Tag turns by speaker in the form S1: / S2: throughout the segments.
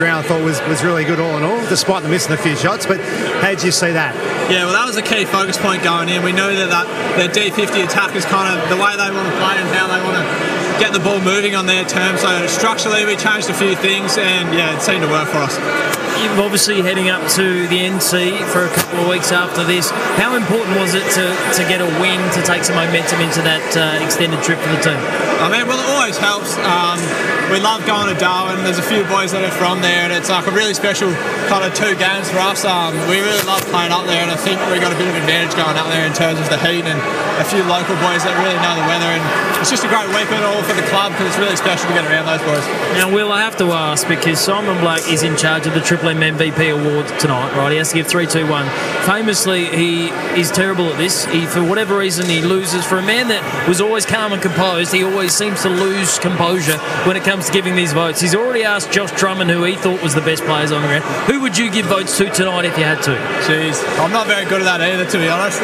S1: I thought was really good all in all, despite them missing a few shots. But how did you see that?
S2: Yeah, well, that was a key focus point going in. We knew that their D50 attack is kind of the way they want to play and how they want to get the ball moving on their terms. So structurally, we changed a few things, and yeah, it seemed to work for us.
S3: You're obviously heading up to the NC for a couple of weeks after this. How important was it to get a win, to take some momentum into that extended trip for the team?
S2: I mean, well, it always helps. We love going to Darwin. There's a few boys that are from there, and it's like a really special kind of 2 games for us. We really love playing up there, and I think we got a bit of advantage going up there in terms of the heat and a few local boys that really know the weather. And it's just a great weekend all for the club because it's really special to get around those boys.
S3: Now, Will, I have to ask, because Simon Black is in charge of the Triple M MVP award tonight, right? He has to give 3, 2, 1. Famously, he is terrible at this. For whatever reason, he loses. For a man that was always calm and composed, he always seems to lose composure when it comes to giving these votes. He's already asked Josh Drummond, who he thought was the best players on the ground. Who would you give votes to tonight if you had to?
S2: Jeez, I'm not very good at that either, to be honest.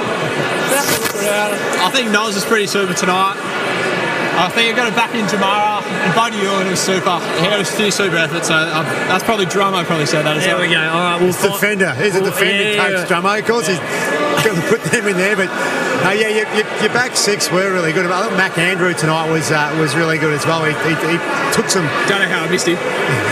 S2: I think Noz is pretty super tonight. I think I got it back in Jamara, and Buddy Ewan was super. He had a few super efforts, so that's probably Drummo probably said that as well.
S3: There we go. All right, we'll
S1: defender. He's a defending coach, Drummo. Of course, he's got to put them in there, but your back 6 were really good. I think Mac Andrew tonight was really good as well. He took some.
S2: Don't know how I missed him.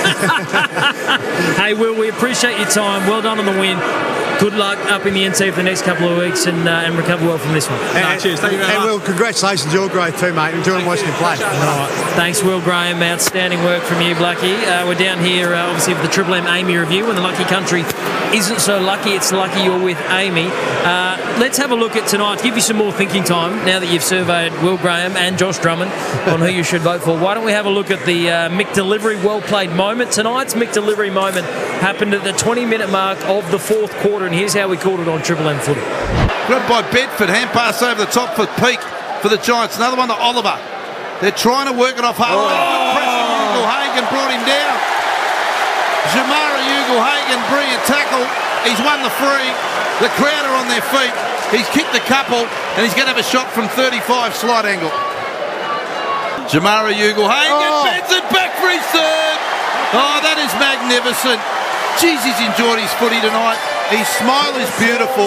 S3: Hey, Will, we appreciate your time. Well done on the win. Good luck up in the NC for the next couple of weeks, and recover well from this one.
S2: Cheers. Thank you very much.
S1: And Will, congratulations, your growth too, mate. Enjoying watching you play.
S3: Thanks, Will Graham. Outstanding work from you, Blackie. We're down here, obviously, for the Triple M Amy review. When the lucky country isn't so lucky, it's lucky you're with Amy. Let's have a look at tonight. To give you some more thinking time, now that you've surveyed Will Graham and Josh Drummond on who you should vote for. Why don't we have a look at the Mick Delivery well-played moment? Tonight's Mick Delivery moment happened at the 20-minute mark of the 4th quarter, and here's how we called it on Triple M Footy.
S4: Grabbed by Bedford, hand pass over the top for Peak for the Giants. Another one to Oliver. They're trying to work it off hard. Ugle-Hagan brought him down. Jamara Ugle-Hagan, brilliant tackle. He's won the free. The crowd are on their feet. He's kicked a couple, and he's going to have a shot from 35 slight angle. Jamara Ugle-Hagan bends it back for his 3rd. Oh, that is magnificent. Jeez, he's enjoyed his footy tonight. His smile is beautiful.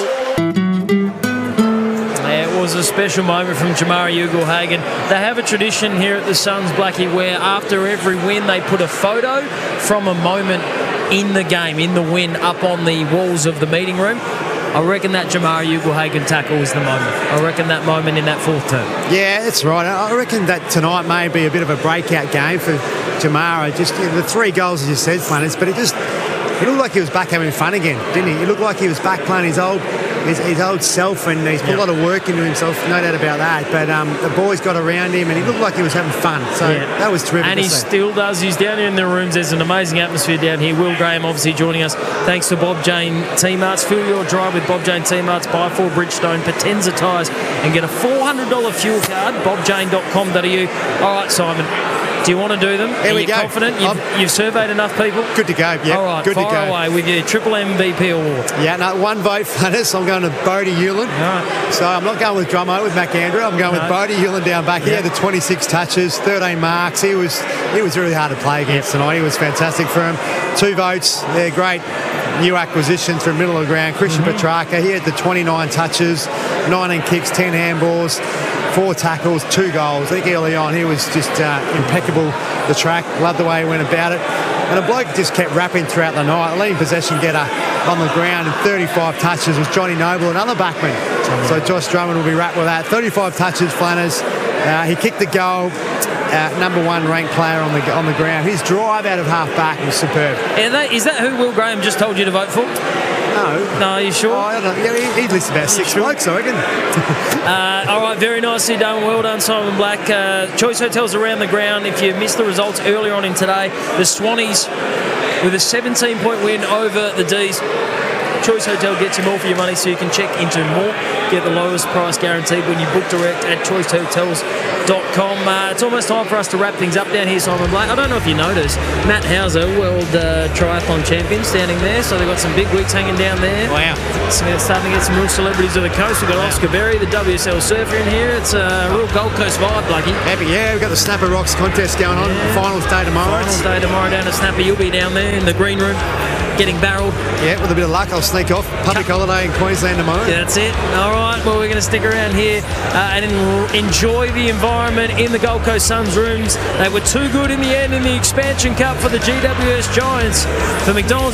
S3: It was a special moment from Jamara Ugle-Hagan. They have a tradition here at the Suns, Blackie, where after every win they put a photo from a moment in the game, in the win, up on the walls of the meeting room. I reckon that Jamara Ugle-Hagan tackle was the moment. I reckon that moment in that 4th term.
S1: Yeah, that's right. I reckon that tonight may be a bit of a breakout game for Jamara. Just the 3 goals, as you said, Flanners, but he looked like he was back having fun again, didn't he? He looked like he was back playing his old self, and he's put a lot of work into himself, no doubt about that. But the boys got around him, and he looked like he was having fun. So that was terrific.
S3: And he still does. He's down here in the rooms. There's an amazing atmosphere down here. Will Graham obviously joining us. Thanks to Bob Jane T-Marts. Fill your drive with Bob Jane T-Marts. Buy 4 Bridgestone, Potenza tyres, and get a $400 fuel card. BobJane.com.au. All right, Simon. Do you want to do them?
S1: Here we go.
S3: Confident? You've surveyed enough people?
S1: Good to go, yeah.
S3: All right,
S1: good to go.
S3: fire away with your Triple MVP award.
S1: Yeah, no, 1 vote, Flanners. I'm going to Bodie Hewlin.
S3: Right.
S1: So I'm not going with Drummo, with Mac Andrew. I'm going with Bodie Hewlin down back. He had the 26 touches, 13 marks. He was really hard to play against tonight. He was fantastic for him. 2 votes. They're great new acquisitions from middle of the ground. Christian Petrarca, he had the 29 touches, 19 kicks, 10 handballs, 4 tackles, 2 goals. I think early on he was just impeccable, the track. Loved the way he went about it. And a bloke just kept rapping throughout the night. Leading possession getter on the ground and 35 touches was Johnny Noble, another backman. So Josh Drummond will be wrapped with that. 35 touches, Flanners. He kicked the goal. Number 1 ranked player on the ground. His drive out of half back was superb.
S3: Is that who Will Graham just told you to vote for?
S1: No.
S3: No, are you sure?
S1: I don't know. Yeah, he lists about 6 blokes, I reckon.
S3: All right, very nicely done. Well done, Simon Black. Choice Hotels around the ground. If you missed the results earlier on in today, the Swannies with a 17-point win over the D's. Choice Hotel gets you more for your money, so you can check into more. Get the lowest price guaranteed when you book direct at choicehotels.com. It's almost time for us to wrap things up down here, Simon Blake. I don't know if you noticed, Matt Hauser, world triathlon champion, standing there. So they've got some big wigs hanging down there.
S1: Wow.
S3: So it's starting to get some real celebrities of the coast. We've got Oscar Berry, the WSL surfer in here. It's a real Gold Coast vibe, Blakey.
S1: Happy, yeah. We've got the Snapper Rocks contest going on. Finals day tomorrow.
S3: Finals day tomorrow down at Snapper. You'll be down there in the green room, getting barreled.
S1: Yeah, with a bit of luck, I'll sneak off. Public holiday in Queensland tomorrow.
S3: Yeah, that's it. All right, well, we're going to stick around here and enjoy the environment in the Gold Coast Suns rooms. They were too good in the end in the Expansion Cup for the GWS Giants. For McDonald's